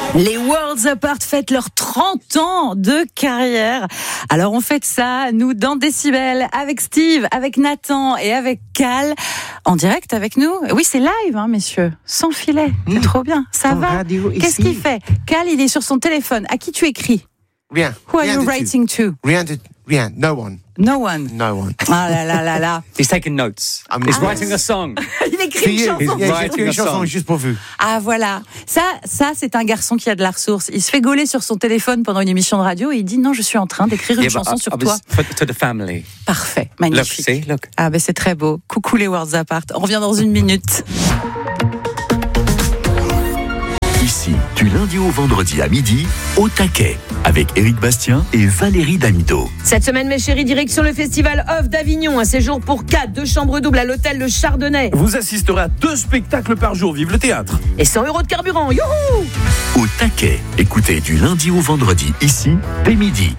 Les Worlds Apart fêtent leurs 30 ans de carrière. Alors on fête ça, nous, dans Décibel, avec Steve, avec Nathan et avec Cal, en direct avec nous. Oui, c'est live, hein, messieurs, sans filet. C'est trop bien. Ça va? Qu'est-ce qu'il fait? Cal, il est sur son téléphone. À qui tu écris? Rien. Who are you writing to? Rien. No one. No one. No one. Ah là là là là. He's taking notes. He's writing a song. Il écrit une chanson. Il écrit une chanson juste pour vous. Ah voilà, ça c'est un garçon qui a de la ressource. Il se fait gauler sur son téléphone pendant une émission de radio et il dit non, je suis en train d'écrire une chanson sur toi. To the family. Parfait, magnifique. Look, see, look. Ah ben c'est très beau. Coucou les Worlds Apart. On revient dans une minute. Ici, du lundi au vendredi à midi, au taquet, avec Éric Bastien et Valérie Damido. Cette semaine, mes chéris, direction le Festival Off d'Avignon. Un séjour pour 4, 2 chambres doubles à l'hôtel Le Chardonnay. Vous assisterez à 2 spectacles par jour. Vive le théâtre. Et 100 € de carburant. Youhou! Au taquet, écoutez du lundi au vendredi, ici, dès midi.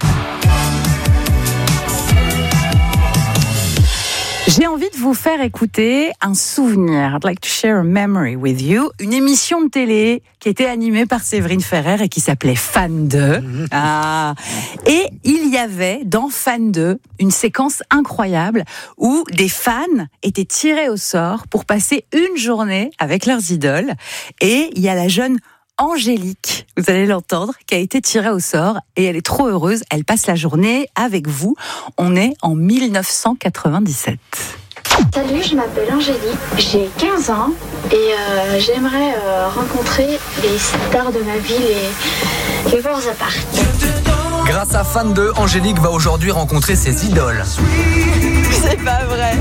J'ai envie de vous faire écouter un souvenir. I'd like to share a memory with you. Une émission de télé qui était animée par Séverine Ferrer et qui s'appelait Fan 2. Ah. Et il y avait dans Fan 2 une séquence incroyable où des fans étaient tirés au sort pour passer une journée avec leurs idoles. Et il y a la jeune Angélique, vous allez l'entendre, qui a été tirée au sort et elle est trop heureuse. Elle passe la journée avec vous. On est en 1997. Salut, je m'appelle Angélique, j'ai 15 ans et j'aimerais rencontrer les stars de ma ville et les Worlds Apart. Grâce à Fan 2, Angélique va aujourd'hui rencontrer ses idoles. C'est pas vrai.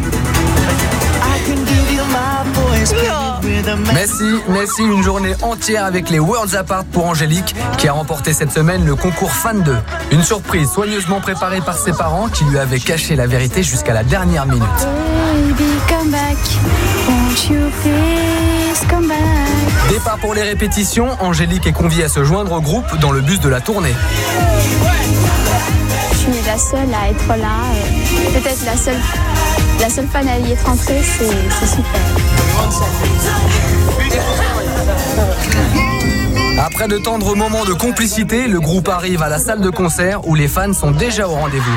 Mais si, une journée entière avec les Worlds Apart pour Angélique, qui a remporté cette semaine le concours Fan 2. Une surprise soigneusement préparée par ses parents qui lui avaient caché la vérité jusqu'à la dernière minute. Baby, come back. Won't you please come back? Départ pour les répétitions, Angélique est conviée à se joindre au groupe dans le bus de la tournée. Je suis la seule à être là. Peut-être la seule fan à y être entrée, c'est super. Après de tendres moments de complicité, le groupe arrive à la salle de concert où les fans sont déjà au rendez-vous.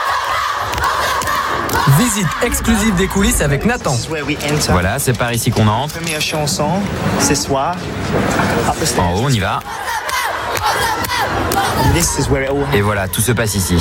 Visite exclusive des coulisses avec Nathan. Voilà, c'est par ici qu'on entre. Première chanson, ce soir. En haut, on y va. Et voilà, tout se passe ici.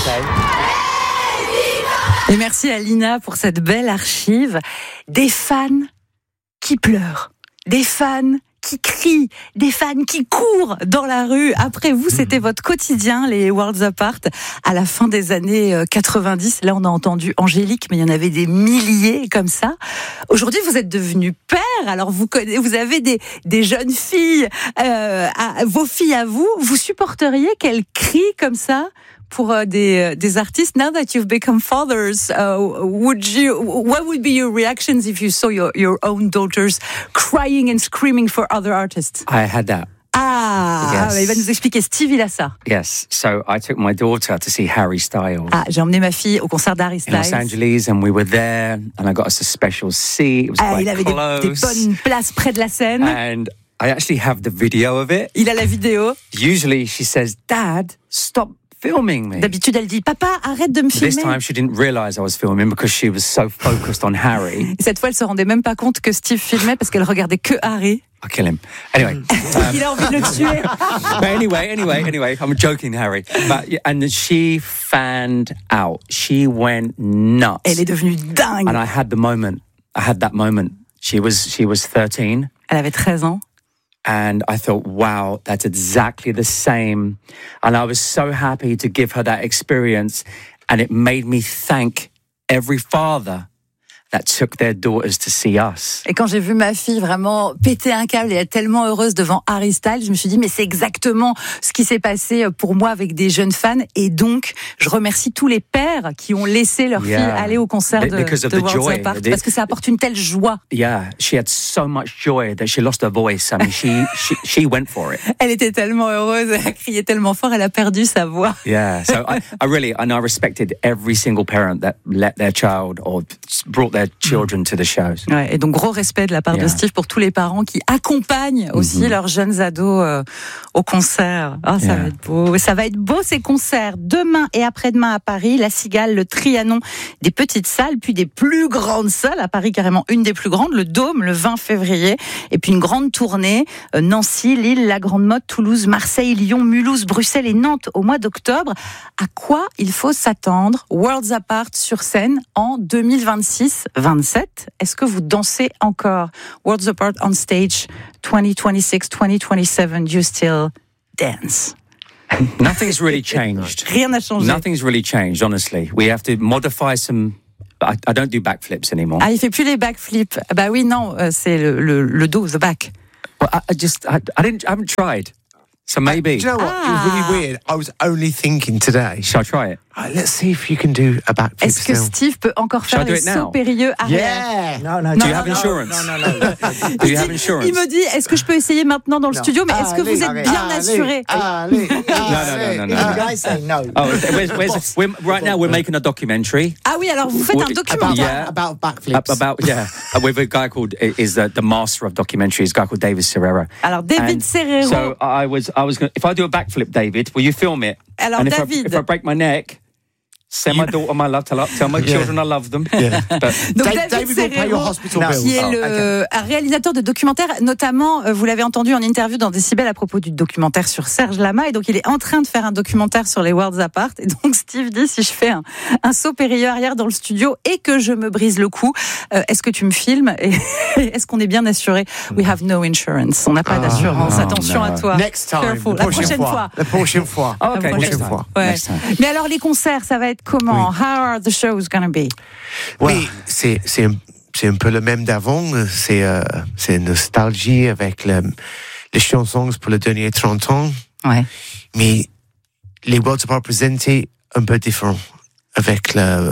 Et merci à Lina pour cette belle archive. Des fans qui pleurent, des fans qui crient, des fans qui courent dans la rue. Après vous, c'était votre quotidien, les Worlds Apart, à la fin des années 90. Là, on a entendu Angélique, mais il y en avait des milliers comme ça. Aujourd'hui, vous êtes devenu père. Alors, vous avez des jeunes filles, vos filles à vous. Vous supporteriez qu'elles crient comme ça pour des artistes? Now that you've become fathers, what would be your reactions if you saw your own daughters crying and screaming for other artists? I had that. Ah, yes. Il va nous expliquer. Steve, il a ça. Yes, so I took my daughter to see Harry Styles. Ah, j'ai emmené ma fille au concert d'Harry Styles. In Los Angeles, and we were there, and I got us a special seat. It was quite il avait des bonnes places près de la scène. And I actually have the video of it. Il a la vidéo. Usually she says, "Dad, stop filming me." D'habitude, elle dit, papa, arrête de me filmer. This time, she didn't realize I was filming because she was so focused on Harry. Et cette fois, elle se rendait même pas compte que Steve filmait parce qu'elle regardait que Harry. I'll kill him. Anyway. Il a envie de le tuer. But anyway, I'm joking, Harry. And she fanned out. She went nuts. Elle est devenue dingue. And I had that moment. She was 13. Elle avait 13 ans. And I thought, wow, that's exactly the same. And I was so happy to give her that experience. And it made me thank every father that took their daughters to see us. Et quand j'ai vu ma fille vraiment péter un câble et être tellement heureuse devant Harry Styles, je me suis dit, mais c'est exactement ce qui s'est passé pour moi avec des jeunes fans. Et donc, je remercie tous les pères qui ont laissé leur fille aller au concert de Worlds Apart, parce que ça apporte une telle joie. Yeah, she had so much joy that she lost her voice. I mean, she went for it. Elle était tellement heureuse, elle a crié tellement fort, elle a perdu sa voix. Yeah, so I respected every single parent that let their child or brought their their children to the shows. Ouais, et donc gros respect de la part de Steve pour tous les parents qui accompagnent aussi leurs jeunes ados au concert. Oh, ça va être beau. Ça va être beau ces concerts. Demain et après-demain à Paris, La Cigale, le Trianon, des petites salles, puis des plus grandes salles. À Paris, carrément une des plus grandes, le Dôme, le 20 février. Et puis une grande tournée, Nancy, Lille, la Grande Motte, Toulouse, Marseille, Lyon, Mulhouse, Bruxelles et Nantes au mois d'octobre. À quoi il faut s'attendre? Worlds Apart sur scène en 2026-27. Est-ce que vous dansez encore? Worlds Apart on stage 2026-2027. Do you still dance? Nothing's really changed. Rien n'a changé. Nothing's really changed, honestly. We have to modify some. I don't do backflips anymore. Ah, il fait plus les backflips. Bah oui, non, c'est le dos, the back. Well, I haven't tried. So maybe. Do you know what? It was really weird. I was only thinking today. Shall I try it? Let's see if you can do a backflip. Est-ce que Steve peut encore faire les sauts périlleux arrière? Yeah. No. Do you have insurance? No. Do you have insurance? Il me dit, est-ce que je peux essayer maintenant dans le studio? Mais est-ce que vous êtes bien assuré? No. You guys say no. Oh, right now we're making a documentary. Ah oui, alors vous faites un documentaire. About backflips. With a guy called is the master of documentaries, a guy called David Serrero. Alors David Serrero. So I was going. If I do a backflip, David, will you film it? Alors and David, if I break my neck, send my daughter my love. Tell my children I love them. Yeah. donc David will pay your hospital bills. qui est un réalisateur de documentaires, notamment, vous l'avez entendu en interview dans Décibel à propos du documentaire sur Serge Lama, et donc il est en train de faire un documentaire sur les Worlds Apart, et donc Steve dit, si je fais un saut périlleux arrière dans le studio et que je me brise le cou, est-ce que tu me filmes et est-ce qu'on est bien assuré? We have no insurance, on n'a pas d'assurance, attention à toi. Next time, Careful. La prochaine fois. La prochaine fois. Oh, okay, La prochaine fois. Ouais. Mais alors les concerts, ça va être comment? How are the shows gonna be? Oui, c'est un peu le même d'avant. C'est nostalgie avec les chansons pour les derniers 30 ans. Ouais. Mais les Worlds Apart présentés un peu différents avec un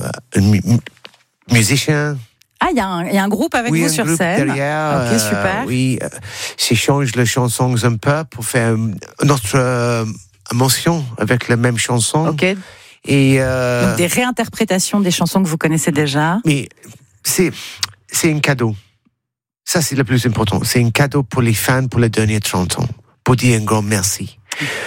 musicien. Ah, il y a un groupe avec vous sur scène. Derrière, ok, super. Oui, j'échange les chansons un peu pour faire une autre émotion avec la même chanson. Ok. Et donc des réinterprétations des chansons que vous connaissez déjà. Mais c'est un cadeau. Ça, c'est le plus important. C'est un cadeau pour les fans pour les derniers 30 ans. Pour dire un grand merci.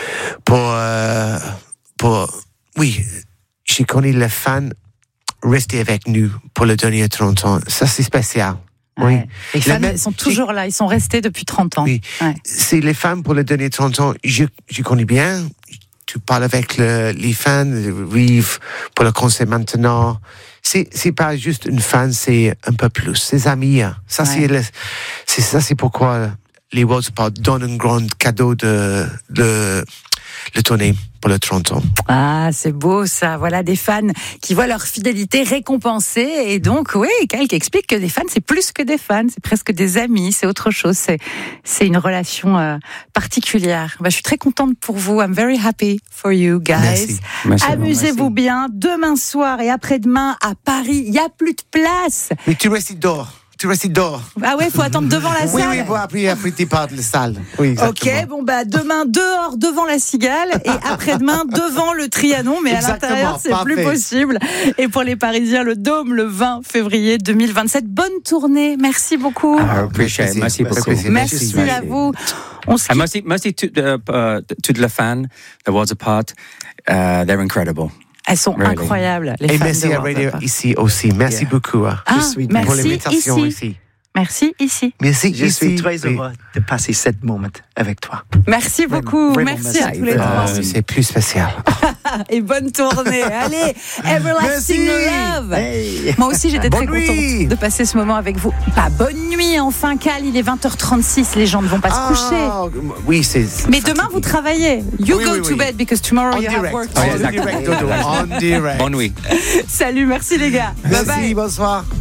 Oui, j'ai connu les fans rester avec nous pour les derniers 30 ans. Ça, c'est spécial. Oui. Les fans sont toujours là. Ils sont restés depuis 30 ans. Oui. Ouais. C'est les fans pour les derniers 30 ans. Je connais bien. Tu parles avec les fans, Rive, pour le concert maintenant. C'est pas juste une fan, c'est un peu plus. C'est amis. Ça, c'est pourquoi les Worlds Apart donnent un grand cadeau de tournée pour le 30 ans. Ah, c'est beau ça. Voilà des fans qui voient leur fidélité récompensée. Et donc, oui, Kalk explique que des fans, c'est plus que des fans. C'est presque des amis. C'est autre chose. C'est une relation particulière. Je suis très contente pour vous. I'm very happy for you guys. Merci. Amusez-vous bien. Demain soir et après-demain à Paris, il n'y a plus de place. Mais tu restes dehors. Ah ouais, faut attendre devant la salle. Oui, après tu pars de la salle. Oui, exactement. Ok, demain dehors devant la Cigale et après-demain devant le Trianon, mais exactement, à l'intérieur c'est parfait. plus possible. Et pour les Parisiens, le Dôme le 20 février 2027. Bonne tournée, merci beaucoup. Appreciate it. Merci beaucoup. Merci à vous. Merci to the fan, the Worlds Apart. They're incredible. Elles sont incroyables, les fans merci de à Radio ici aussi. Merci beaucoup. Merci pour l'invitation ici. Merci ici. Merci Je suis très heureux de passer ce moment avec toi. Merci beaucoup. Merci à tous les trois. C'est plus spécial. Et bonne tournée. Allez, Everlasting Love. Hey. Moi aussi, j'étais très contente de passer ce moment avec vous. Bonne nuit, enfin, Cal. Il est 20h36. Les gens ne vont pas se coucher. Oui, c'est. Mais demain, vous travaillez. You go to bed because tomorrow you have work. En direct. Bonne nuit. Salut, merci les gars. Merci, bonsoir.